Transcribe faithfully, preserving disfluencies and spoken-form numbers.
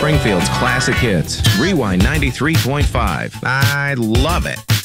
Springfield's classic hits. Rewind ninety-three point five. I love it.